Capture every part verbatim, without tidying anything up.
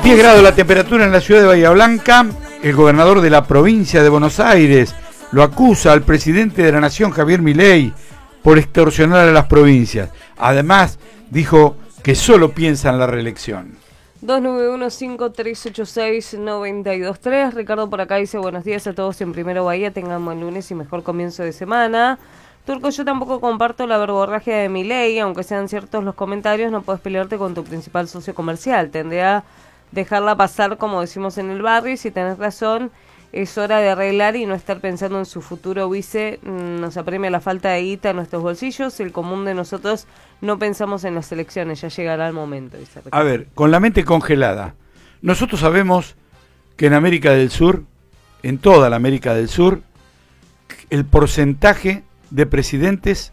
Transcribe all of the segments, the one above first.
diez grados la temperatura en la ciudad de Bahía Blanca. El gobernador de la provincia de Buenos Aires lo acusa al presidente de la Nación, Javier Milei, por extorsionar a las provincias. Además, dijo que solo piensa en la reelección. dos nueve uno cinco tres ocho seis nueve dos tres. Ricardo por acá dice: buenos días a todos en Primero Bahía, tengan buen lunes y mejor comienzo de semana. Turco, yo tampoco comparto la verborragia de Milei, aunque sean ciertos los comentarios, no puedes pelearte con tu principal socio comercial. Tendré a dejarla pasar, como decimos en el barrio, y si tenés razón, es hora de arreglar y no estar pensando en su futuro vice. Nos apremia la falta de guita en nuestros bolsillos, el común de nosotros no pensamos en las elecciones, ya llegará el momento, dice Ricardo. A ver, con la mente congelada, nosotros sabemos que en América del Sur, en toda la América del Sur, el porcentaje de presidentes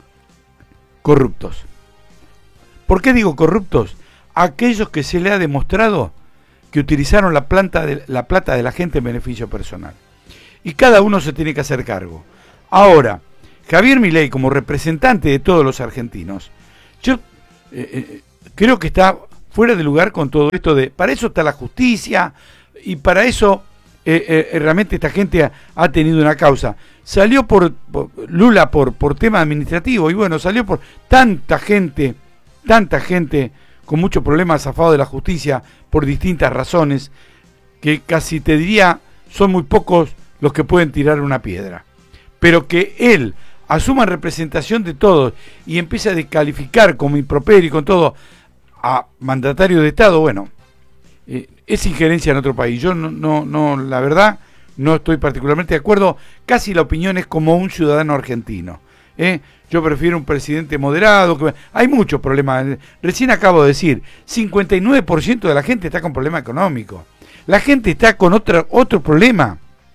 corruptos. ¿Por qué digo corruptos? Aquellos que se le ha demostrado que utilizaron la, planta de, la plata de la gente en beneficio personal. Y cada uno se tiene que hacer cargo. Ahora, Javier Milei, como representante de todos los argentinos, yo eh, eh, creo que está fuera de lugar con todo esto de... Para eso está la justicia y para eso eh, eh, realmente esta gente ha, ha tenido una causa. Salió por, por Lula por, por tema administrativo y bueno, salió por tanta gente, tanta gente con muchos problemas zafado de la justicia por distintas razones, que casi te diría son muy pocos los que pueden tirar una piedra. Pero que él asuma en representación de todos y empiece a descalificar como improperio y con todo a mandatario de Estado, bueno, eh, es injerencia en otro país. Yo no, no, no, la verdad, no estoy particularmente de acuerdo. Casi la opinión es como un ciudadano argentino. ¿eh? Yo prefiero un presidente moderado. Que... Hay muchos problemas. Recién acabo de decir, cincuenta y nueve por ciento de la gente está con problema económico. La gente está con otro, otro problema.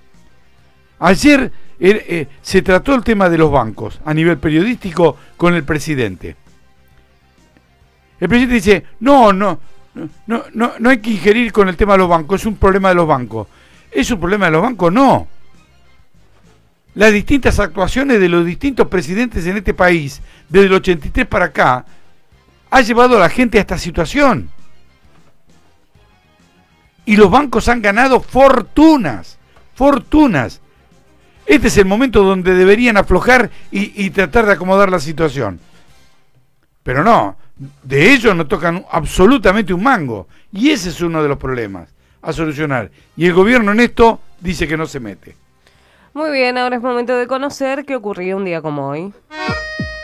Ayer eh, eh, se trató el tema de los bancos a nivel periodístico con el presidente. El presidente dice, no, no, no, no, no hay que ingerir con el tema de los bancos, es un problema de los bancos. ¿Es un problema de los bancos? No. Las distintas actuaciones de los distintos presidentes en este país, desde el ochenta y tres para acá, ha llevado a la gente a esta situación. Y los bancos han ganado fortunas, fortunas. Este es el momento donde deberían aflojar y, y tratar de acomodar la situación. Pero no, de ellos no tocan absolutamente un mango. Y ese es uno de los problemas a solucionar. Y el gobierno en esto dice que no se mete. Muy bien, ahora es momento de conocer qué ocurrió un día como hoy.